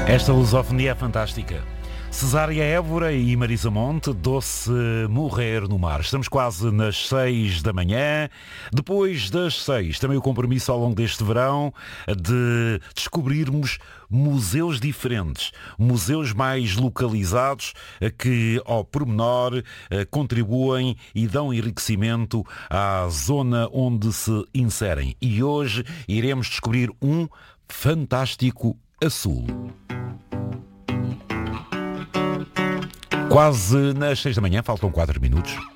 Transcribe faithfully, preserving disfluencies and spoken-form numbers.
Esta lusofonia é fantástica. Cesária Évora e Marisa Monte, Doce Morrer no Mar. Estamos quase nas seis da manhã. Depois das seis, também o compromisso ao longo deste verão de descobrirmos museus diferentes, museus mais localizados que, ao pormenor, contribuem e dão enriquecimento à zona onde se inserem. E hoje iremos descobrir um fantástico a sul. Quase nas seis da manhã, faltam quatro minutos.